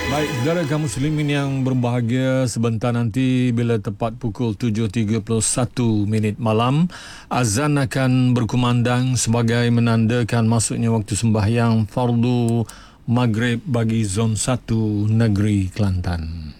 Baik, saudara kaum muslimin yang berbahagia, sebentar nanti bila tepat pukul 7.31 malam, azan akan berkumandang sebagai menandakan masuknya waktu sembahyang fardu maghrib bagi zon 1 negeri Kelantan.